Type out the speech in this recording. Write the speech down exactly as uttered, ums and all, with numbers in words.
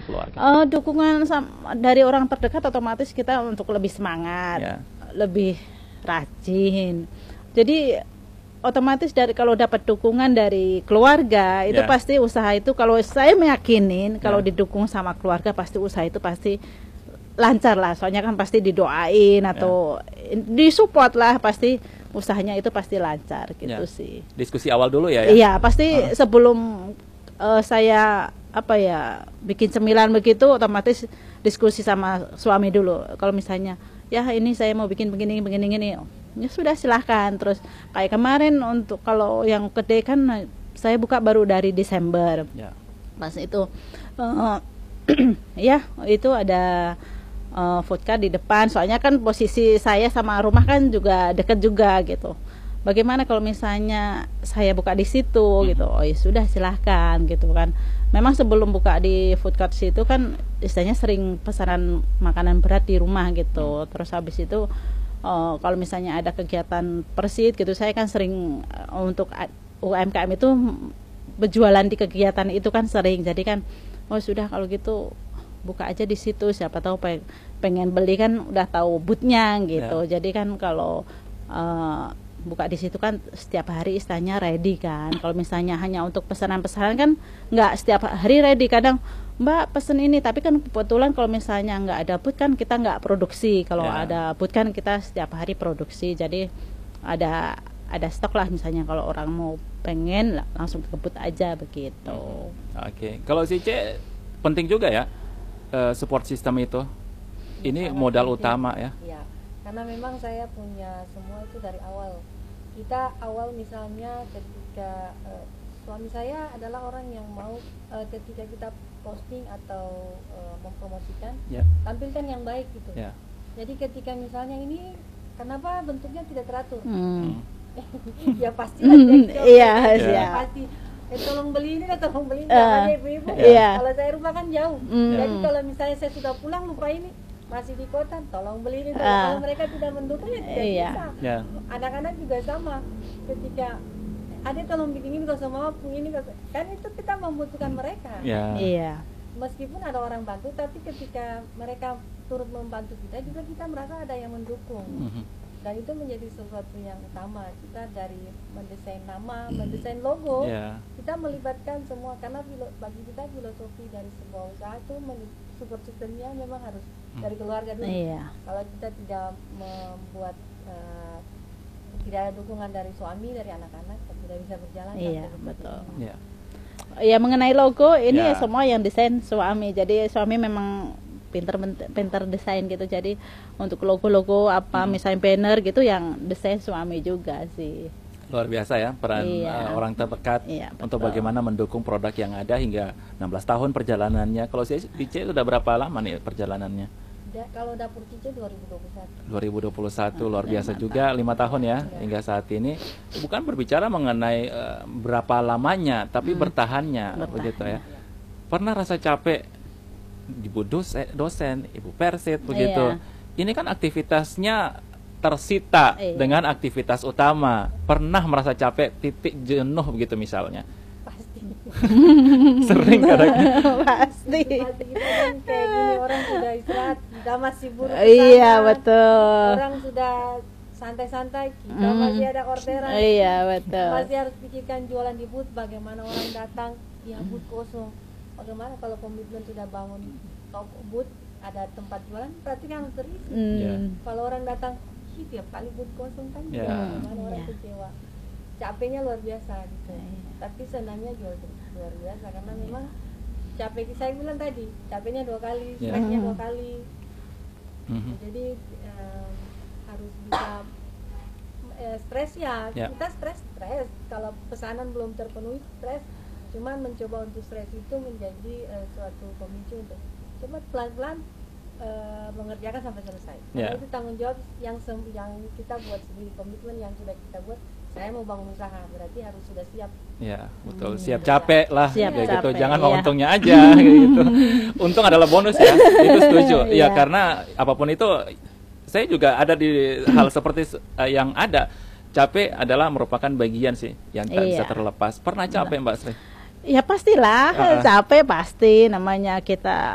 keluarga? Uh, dukungan dari orang terdekat otomatis kita untuk lebih semangat, yeah. lebih rajin. Jadi otomatis dari kalau dapat dukungan dari keluarga itu yeah. pasti usaha itu, kalau saya meyakinin kalau yeah. didukung sama keluarga pasti usaha itu pasti lancar lah. Soalnya kan pasti didoain atau yeah. disupport lah, pasti usahanya itu pasti lancar gitu yeah. sih. Diskusi awal dulu ya? Iya, ya, pasti uh. sebelum uh, saya apa ya bikin cemilan begitu otomatis diskusi sama suami dulu. Kalau misalnya ya ini saya mau bikin begini begini begini, ya sudah silahkan. Terus kayak kemarin untuk kalau yang gede kan saya buka baru dari Desember yeah. pas itu uh, ya itu ada uh, food cart di depan, soalnya kan posisi saya sama rumah kan juga dekat juga gitu. Bagaimana kalau misalnya saya buka di situ hmm. gitu? Oh ya sudah silahkan gitu kan. Memang sebelum buka di food cart situ kan istilahnya sering pesanan makanan berat di rumah gitu. Hmm. Terus habis itu uh, kalau misalnya ada kegiatan persit gitu, saya kan sering uh, untuk U M K M itu berjualan di kegiatan itu kan sering. Jadi kan oh sudah kalau gitu buka aja di situ, siapa tahu pengen beli kan udah tahu boothnya gitu. Yeah. Jadi kan kalau uh, buka di situ kan setiap hari istilahnya ready kan. Kalau misalnya hanya untuk pesanan-pesanan kan nggak setiap hari ready. Kadang Mbak pesen ini, tapi kan kebetulan kalau misalnya nggak ada booth kan kita nggak produksi. Kalau yeah. ada booth kan kita setiap hari produksi. Jadi ada ada stok lah, misalnya kalau orang mau pengen langsung ke booth aja begitu. Oke, okay. Kalau si C penting juga ya uh, support system itu. Ini sangat modal penting. Utama ya. Iya, karena memang saya punya semua itu dari awal. Kita awal misalnya ketika uh, suami saya adalah orang yang mau uh, ketika kita posting atau uh, mempromosikan yeah. tampilkan yang baik gitu. Yeah. Jadi ketika misalnya ini kenapa bentuknya tidak teratur, hmm. ya pasti iya ya pasti eh, tolong beli ini, tolong beli ini, uh, ibu-ibu. Yeah. Kalau saya rumah kan jauh, mm. jadi kalau misalnya saya sudah pulang lupa ini masih di kota, tolong beli ini. Uh. Kalau mereka tidak mendukung ya tidak yeah. bisa. Yeah. Anak-anak juga sama, ketika ada tolong bikin ini kalau sama pun ini kan itu kita membutuhkan mereka. Yeah. Yeah. Meskipun ada orang bantu, tapi ketika mereka turut membantu kita juga kita merasa ada yang mendukung. Mm-hmm. Dan itu menjadi sesuatu yang utama. Kita dari mendesain nama, mendesain logo, yeah. kita melibatkan semua, karena bagi kita filosofi dari sebuah usaha itu support systemnya memang harus hmm. dari keluarga dulu. Yeah. Kalau kita tidak membuat uh, tidak ada dukungan dari suami, dari anak-anak, tidak bisa berjalan. Iya, yeah, betul. Yeah. Ya mengenai logo ini yeah. semua yang desain suami. Jadi suami memang pinter pinter desain gitu. Jadi untuk logo-logo apa hmm. misalnya banner gitu yang desain suami juga sih. Luar biasa ya peran iya. uh, orang terdekat iya, untuk bagaimana mendukung produk yang ada hingga enam belas tahun perjalanannya. Kalau saya di C sudah berapa lama nih perjalanannya? Da, kalau dapur Cice dua ribu dua puluh satu. dua ribu dua puluh satu luar biasa juga, lima tahun ya, ya hingga saat ini. Bukan berbicara mengenai uh, berapa lamanya, tapi hmm. bertahannya, bertahan, begitu ya. Pernah rasa capek ibu dosen, dosen, ibu persit begitu. Iya. Ini kan aktivitasnya tersita iya. dengan aktivitas utama. Pernah merasa capek, titik jenuh begitu misalnya? Pasti. Sering kadang. Pasti. Pasti kita kan kayak gini, orang sudah istirahat, kita masih buru kesana. Iya betul. Orang sudah santai-santai, kita mm. masih ada orderan. Iya betul. Masih harus pikirkan jualan di booth, bagaimana orang datang, ya booth kosong. Bagaimana kalau komitmen sudah bangun toko booth, ada tempat jualan, berarti kan harus terisi. Mm. Yeah. Kalau orang datang, tiap kali booth kosong kan, yeah. bagaimana orang yeah. kecewa. Capeknya luar biasa gitu. Yeah. Tapi senangnya juga luar biasa karena memang capek. Saya bilang tadi, capeknya dua kali, yeah. stresnya dua kali. Mm-hmm. Jadi um, harus bisa eh, stres ya. Yeah. Kita stres, stres. Kalau pesanan belum terpenuhi, stres. Cuman mencoba untuk stres itu menjadi uh, suatu pemicu untuk coba pelan-pelan uh, mengerjakan sampai selesai. Karena yeah. itu tanggung jawab yang sem- yang kita buat sendiri, komitmen yang sudah kita buat. Saya mau bangun usaha, berarti harus sudah siap. Ya, betul. Hmm, siap capek lah, siap kayak capek, gitu. Jangan iya. mau untungnya aja, gitu. Untung adalah bonus ya. Itu setuju. Ya, yeah. karena apapun itu, saya juga ada di hal seperti uh, yang ada. Capek adalah merupakan bagian sih yang tak iya. bisa terlepas. Pernah capek, Mbak Sri? Ya pastilah, uh-uh. capek pasti, namanya kita